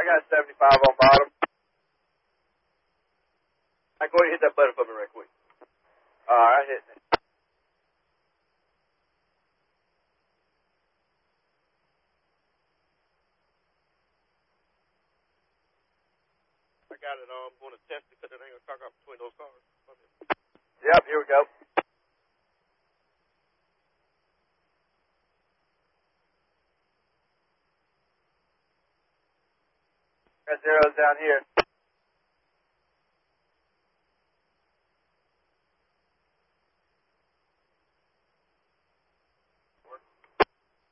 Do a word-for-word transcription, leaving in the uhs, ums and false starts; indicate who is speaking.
Speaker 1: got seventy-five on bottom. I go ahead and hit that button for me right quick. All right, hit it.
Speaker 2: I got it. I'm going to test it because it ain't going to talk off between those cars.
Speaker 1: Yep, here we go. Got zeros down here.